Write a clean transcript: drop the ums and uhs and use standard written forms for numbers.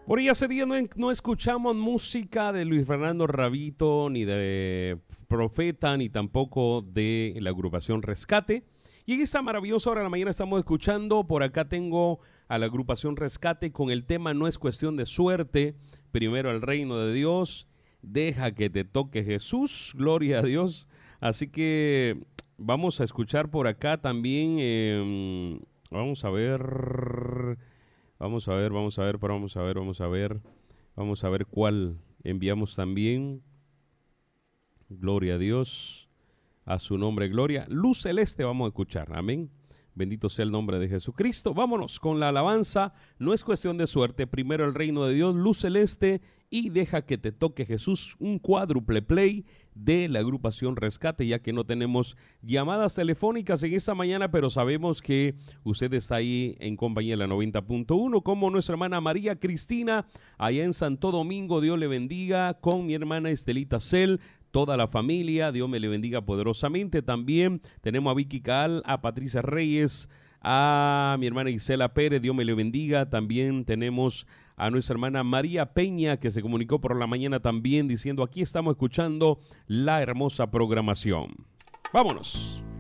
Por ahí hace días no escuchamos música de Luis Fernando Rabito, ni de Profeta, ni tampoco de la agrupación Rescate. Y en esta maravillosa hora de la mañana estamos escuchando, por acá tengo a la agrupación Rescate con el tema No es cuestión de suerte, primero el reino de Dios, deja que te toque Jesús, gloria a Dios. Así que vamos a escuchar por acá también, vamos a ver... Vamos a ver cuál enviamos también. Gloria a Dios, a su nombre, gloria. Luz celeste vamos a escuchar, amén. Bendito sea el nombre de Jesucristo. Vámonos con la alabanza. No es cuestión de suerte. Primero el reino de Dios, luz celeste y deja que te toque Jesús. Un cuádruple play de la agrupación Rescate, ya que no tenemos llamadas telefónicas en esta mañana, pero sabemos que usted está ahí en compañía de la 90.1, como nuestra hermana María Cristina, allá en Santo Domingo. Dios le bendiga, con mi hermana Estelita Cel, toda la familia, Dios me le bendiga poderosamente. También tenemos a Vicky Caal, a Patricia Reyes, a mi hermana Isela Pérez, Dios me le bendiga. También tenemos a nuestra hermana María Peña, que se comunicó por la mañana también diciendo: aquí estamos escuchando la hermosa programación. ¡Vámonos!